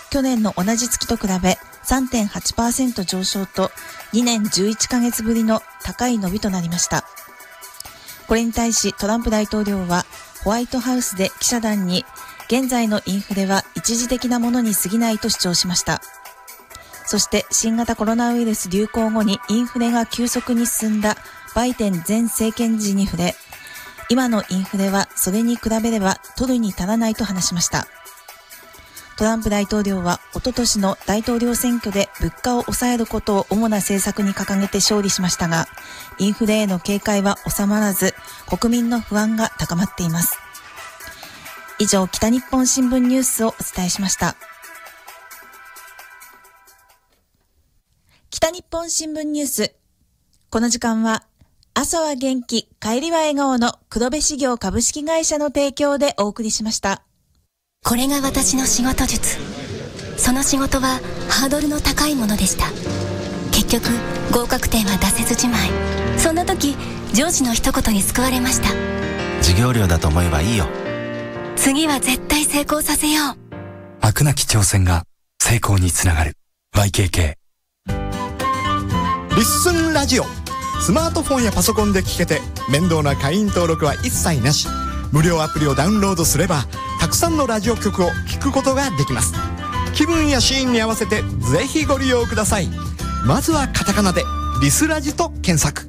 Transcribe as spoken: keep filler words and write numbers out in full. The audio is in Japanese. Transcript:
去年の同じ月と比べ さんてんはちパーセント 上昇とにねんじゅういっかげつぶりの高い伸びとなりました。これに対しトランプ大統領はホワイトハウスで記者団に現在のインフレは一時的なものに過ぎないと主張しました。そして新型コロナウイルス流行後にインフレが急速に進んだバイデン前政権時に触れ、今のインフレはそれに比べれば取るに足らないと話しました。トランプ大統領は一昨年の大統領選挙で物価を抑えることを主な政策に掲げて勝利しましたが、インフレへの警戒は収まらず、国民の不安が高まっています。以上、北日本新聞ニュースをお伝えしました。北日本新聞ニュース。この時間は、朝は元気、帰りは笑顔の黒部市業株式会社の提供でお送りしました。 これが私の仕事術。その仕事はハードルの高いものでした。結局合格点は出せずじまい。そんな時上司の一言に救われました。 授業料だと思えばいいよ。 次は絶対成功させよう。 飽くなき挑戦が成功につながる ワイケーケー。 リッスンラジオ、スマートフォンやパソコンで聞けて面倒な会員登録は一切なし。無料アプリをダウンロードすればたくさんのラジオ局を聞くことができます。気分やシーンに合わせてぜひご利用ください。まずはカタカナでリスラジと検索。